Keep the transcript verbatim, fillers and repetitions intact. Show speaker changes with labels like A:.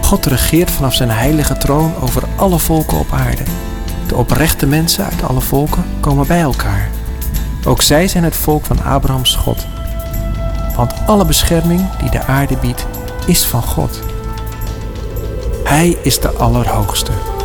A: God regeert vanaf zijn heilige troon over alle volken op aarde. De oprechte mensen uit alle volken komen bij elkaar. Ook zij zijn het volk van Abrahams God. Want alle bescherming die de aarde biedt, is van God. Hij is de Allerhoogste.